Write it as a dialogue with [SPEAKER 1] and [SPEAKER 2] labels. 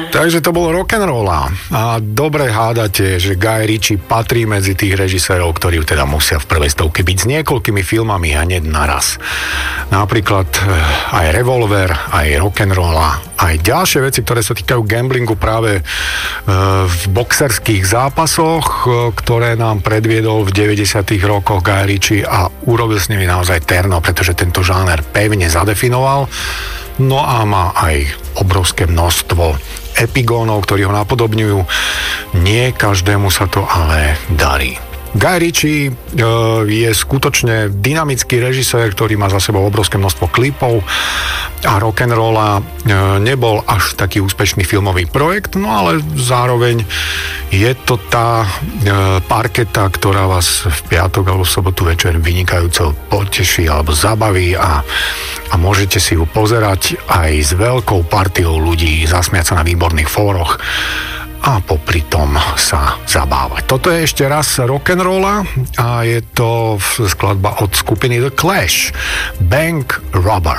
[SPEAKER 1] Takže to bolo rock'n'rolla. A dobre hádate, že Guy Ritchie patrí medzi tých režisérov, ktorí teda musia v prvej stovke byť s niekoľkými filmami hneď naraz. Napríklad aj Revolver, aj rock'n'rolla, aj ďalšie veci, ktoré sa týkajú gamblingu práve v boxerských zápasoch, ktoré nám predviedol v 90. rokoch Guy Ritchie a urobil s nimi naozaj terno, pretože tento žáner pevne zadefinoval. No a má aj obrovské množstvo epigónov, ktorí ho napodobňujú. Nie každému sa to ale darí. Guy Ritchie je skutočne dynamický režisér, ktorý má za sebou obrovské množstvo klipov a rock'n'rolla nebol až taký úspešný filmový projekt, no ale zároveň je to tá parketa, ktorá vás v piatok alebo v sobotu večer vynikajúco poteší alebo zabaví a môžete si ju pozerať aj s veľkou partiou ľudí, zasmiať sa na výborných fóroch a popri tom sa zabávať. Toto je ešte raz rock'n'rolla a je to skladba od skupiny The Clash, Bank Robber.